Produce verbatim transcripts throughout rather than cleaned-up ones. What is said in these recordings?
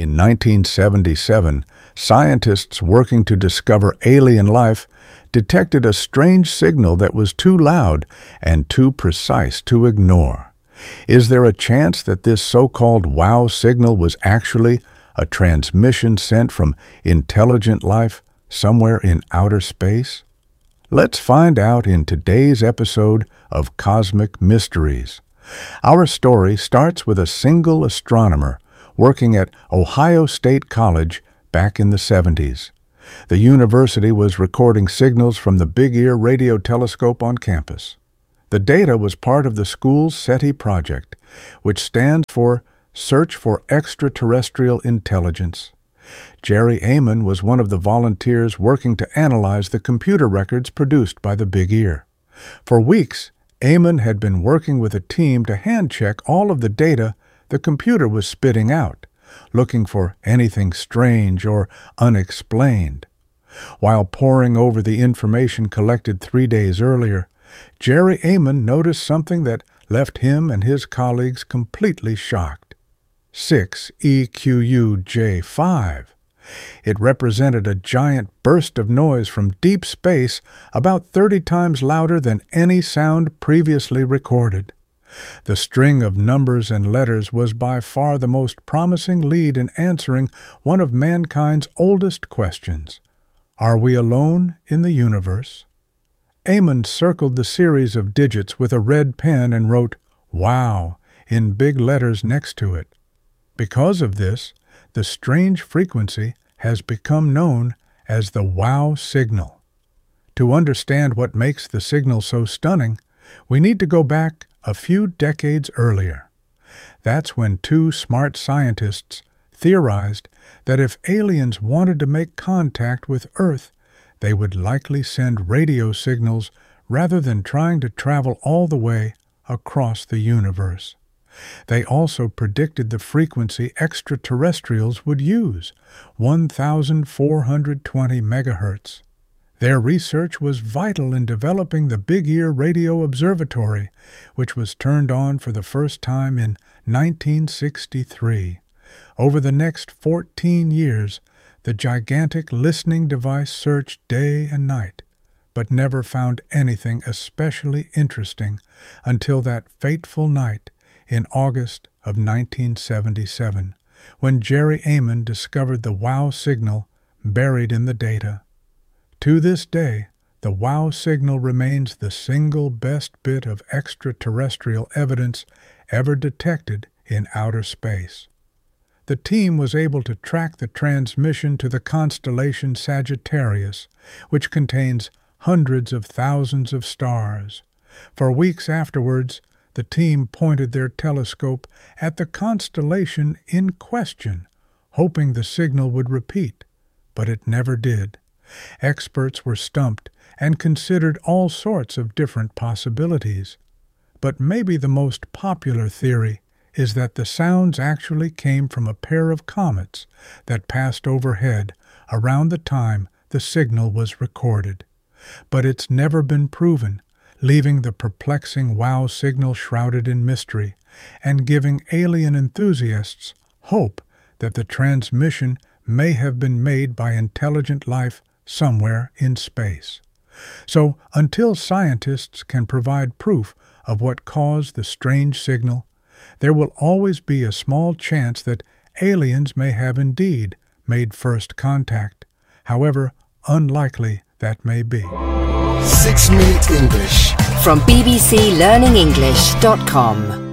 In nineteen seventy-seven, scientists working to discover alien life detected a strange signal that was too loud and too precise to ignore. Is there a chance that this so-called wow signal was actually a transmission sent from intelligent life somewhere in outer space? Let's find out in today's episode of Cosmic Mysteries. Our story starts with a single astronomer working at Ohio State College back in the seventies. The university was recording signals from the Big Ear radio telescope on campus. The data was part of the school's SETI project, which stands for Search for Extraterrestrial Intelligence. Jerry Amon was one of the volunteers working to analyze the computer records produced by the Big Ear. For weeks, Amon had been working with a team to hand-check all of the data the computer was spitting out, looking for anything strange or unexplained. While poring over the information collected three days earlier, Jerry Amon noticed something that left him and his colleagues completely shocked. six E Q U J five. It represented a giant burst of noise from deep space about thirty times louder than any sound previously recorded. The string of numbers and letters was by far the most promising lead in answering one of mankind's oldest questions. Are we alone in the universe? Amon circled the series of digits with a red pen and wrote, "Wow," in big letters next to it. Because of this, the strange frequency has become known as the wow signal. To understand what makes the signal so stunning, we need to go back a few decades earlier. That's when two smart scientists theorized that if aliens wanted to make contact with Earth, they would likely send radio signals rather than trying to travel all the way across the universe. They also predicted the frequency extraterrestrials would use, one thousand four hundred twenty megahertz. Their research was vital in developing the Big Ear Radio Observatory, which was turned on for the first time in nineteen sixty-three. Over the next fourteen years, the gigantic listening device searched day and night, but never found anything especially interesting until that fateful night in August of nineteen seventy-seven, when Jerry Amon discovered the wow signal buried in the data. To this day, the wow signal remains the single best bit of extraterrestrial evidence ever detected in outer space. The team was able to track the transmission to the constellation Sagittarius, which contains hundreds of thousands of stars. For weeks afterwards, the team pointed their telescope at the constellation in question, hoping the signal would repeat, but it never did. Experts were stumped and considered all sorts of different possibilities. But maybe the most popular theory is that the sounds actually came from a pair of comets that passed overhead around the time the signal was recorded. But it's never been proven, leaving the perplexing wow signal shrouded in mystery and giving alien enthusiasts hope that the transmission may have been made by intelligent life somewhere in space. So, until scientists can provide proof of what caused the strange signal, there will always be a small chance that aliens may have indeed made first contact, however unlikely that may be. Six Minute English from b b c learning english dot com.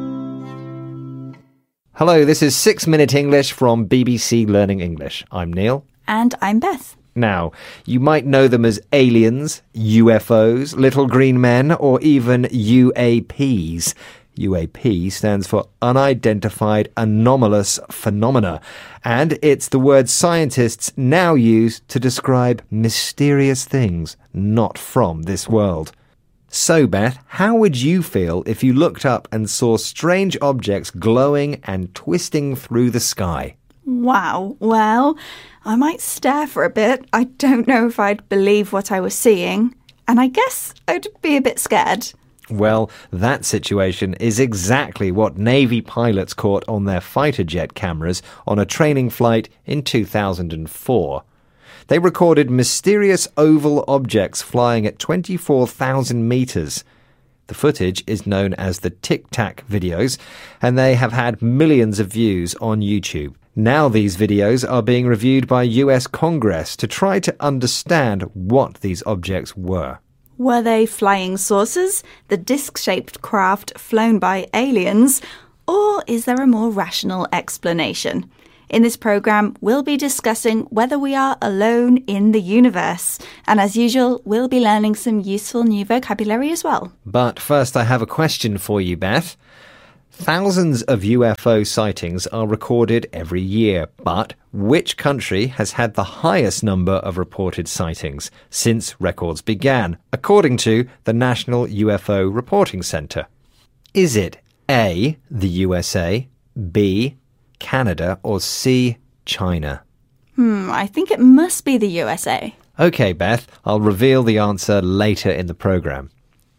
Hello, this is Six Minute English from B B C Learning English. I'm Neil. And I'm Beth. Now, you might know them as aliens, U F Os, little green men, or even U A Ps. U A P stands for Unidentified Anomalous Phenomena, and it's the word scientists now use to describe mysterious things not from this world. So, Beth, how would you feel if you looked up and saw strange objects glowing and twisting through the sky? Wow, well, I might stare for a bit. I don't know if I'd believe what I was seeing, and I guess I'd be a bit scared. Well, that situation is exactly what Navy pilots caught on their fighter jet cameras on a training flight in two thousand four. They recorded mysterious oval objects flying at twenty-four thousand meters. The footage is known as the Tic Tac videos, and they have had millions of views on YouTube. Now these videos are being reviewed by U S Congress to try to understand what these objects were. Were they flying saucers, the disc-shaped craft flown by aliens, or is there a more rational explanation? In this programme, we'll be discussing whether we are alone in the universe. And as usual, we'll be learning some useful new vocabulary as well. But first, I have a question for you, Beth. Thousands of U F O sightings are recorded every year, but which country has had the highest number of reported sightings since records began, according to the National U F O Reporting Centre? Is it A, the U S A, B, Canada, or C, China? Hmm, I think it must be the U S A. OK, Beth, I'll reveal the answer later in the programme.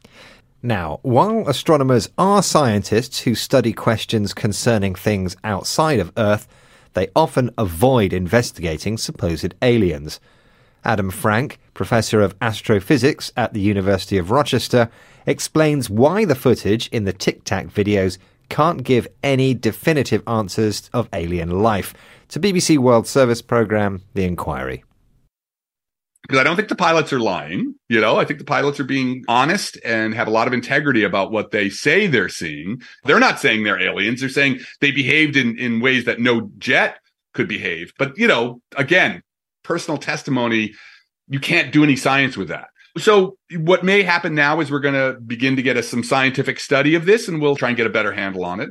Now, while astronomers are scientists who study questions concerning things outside of Earth, they often avoid investigating supposed aliens. Adam Frank, professor of astrophysics at the University of Rochester, explains why the footage in the Tic Tac videos can't give any definitive answers of alien life to B B C World Service programme The Inquiry. Because I don't think the pilots are lying. You know, I think the pilots are being honest and have a lot of integrity about what they say they're seeing. They're not saying they're aliens. They're saying they behaved in, in ways that no jet could behave. But, you know, again, personal testimony, you can't do any science with that. So what may happen now is we're going to begin to get a, some scientific study of this, and we'll try and get a better handle on it.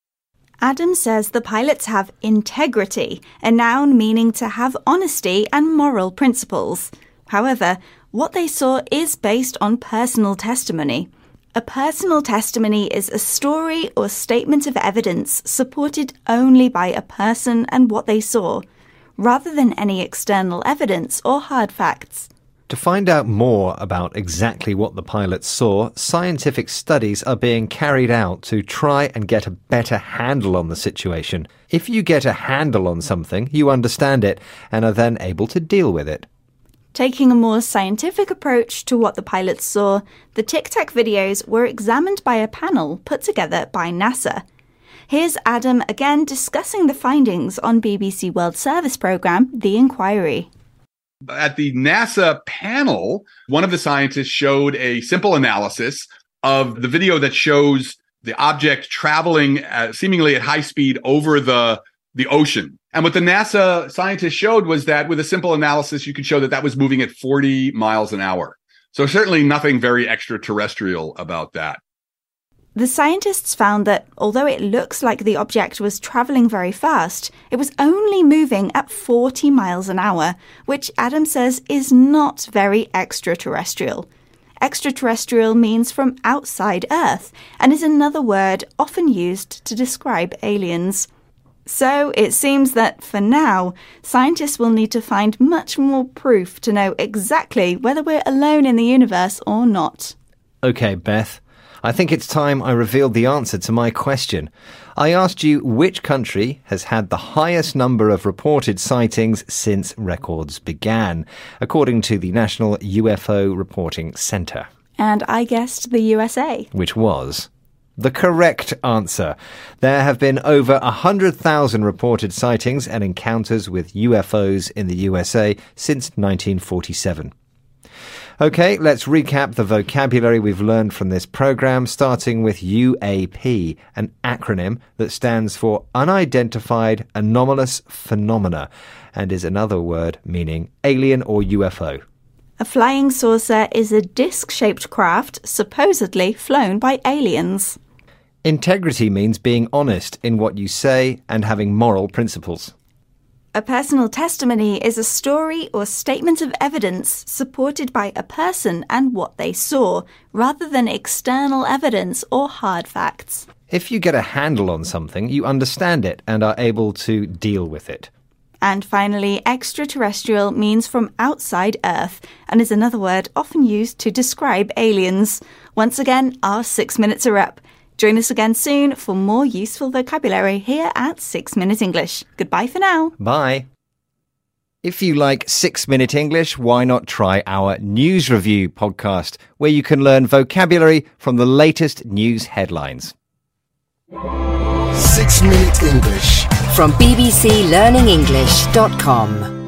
Adam says the pilots have integrity, a noun meaning to have honesty and moral principles. However, what they saw is based on personal testimony. A personal testimony is a story or statement of evidence supported only by a person and what they saw, rather than any external evidence or hard facts. To find out more about exactly what the pilots saw, scientific studies are being carried out to try and get a better handle on the situation. If you get a handle on something, you understand it and are then able to deal with it. Taking a more scientific approach to what the pilots saw, the Tic Tac videos were examined by a panel put together by NASA. Here's Adam again discussing the findings on B B C World Service programme The Inquiry. At the NASA panel, one of the scientists showed a simple analysis of the video that shows the object traveling uh, seemingly at high speed over the, the ocean. And what the NASA scientist showed was that with a simple analysis, you could show that that was moving at forty miles an hour. So certainly nothing very extraterrestrial about that. The scientists found that although it looks like the object was travelling very fast, it was only moving at forty miles an hour, which Adam says is not very extraterrestrial. Extraterrestrial means from outside Earth and is another word often used to describe aliens. So it seems that, for now, scientists will need to find much more proof to know exactly whether we're alone in the universe or not. OK, Beth. I think it's time I revealed the answer to my question. I asked you which country has had the highest number of reported sightings since records began, according to the National U F O Reporting Centre. And I guessed the U S A. Which was the correct answer. There have been over one hundred thousand reported sightings and encounters with U F Os in the U S A since nineteen forty-seven. OK, let's recap the vocabulary we've learned from this programme, starting with U A P, an acronym that stands for Unidentified Anomalous Phenomena, and is another word meaning alien or U F O. A flying saucer is a disc-shaped craft supposedly flown by aliens. Integrity means being honest in what you say and having moral principles. A personal testimony is a story or statement of evidence supported by a person and what they saw, rather than external evidence or hard facts. If you get a handle on something, you understand it and are able to deal with it. And finally, extraterrestrial means from outside Earth and is another word often used to describe aliens. Once again, our six minutes are up. Join us again soon for more useful vocabulary here at six minute English. Goodbye for now. Bye. If you like six minute English, why not try our News Review podcast, where you can learn vocabulary from the latest news headlines. six minute English. From b b c learning english dot com.